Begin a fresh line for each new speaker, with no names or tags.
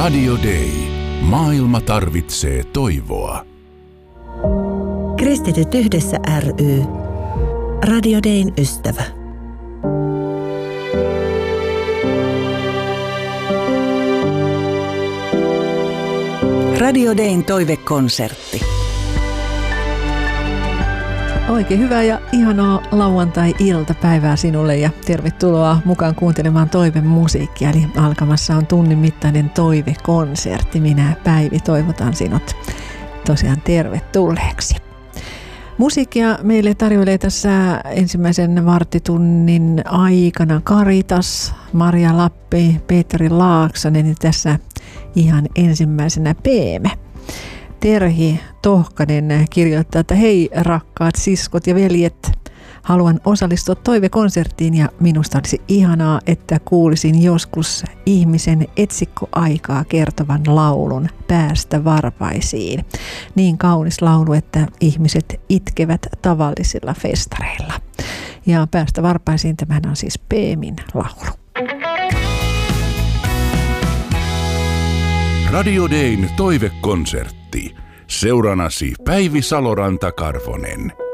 Radio Day. Maailma tarvitsee toivoa.
Kristityt yhdessä ry. Radio Dayn ystävä. Radio Dayn toivekonsertti.
Oikein hyvää ja ihanaa lauantai-iltapäivää sinulle ja tervetuloa mukaan kuuntelemaan toivemusiikkia. Eli alkamassa on tunnin mittainen toivekonsertti. Minä Päivi toivotan sinut tosiaan tervetulleeksi. Musiikkia meille tarjoilee tässä ensimmäisen varttitunnin aikana Karitas, Maria Lappi, Petri Laaksonen ja tässä ihan ensimmäisenä Peeme. Terhi Tohkanen kirjoittaa, että hei rakkaat siskot ja veljet, haluan osallistua toivekonserttiin ja minusta olisi ihanaa, että kuulisin joskus ihmisen etsikkoaikaa kertovan laulun Päästä varpaisiin. Niin kaunis laulu, että ihmiset itkevät tavallisilla festareilla. Ja Päästä varpaisiin tämähän on siis Peemin laulu.
Radio Dayn toivekonsertti. Seuranasi Päivi Saloranta-Karvonen.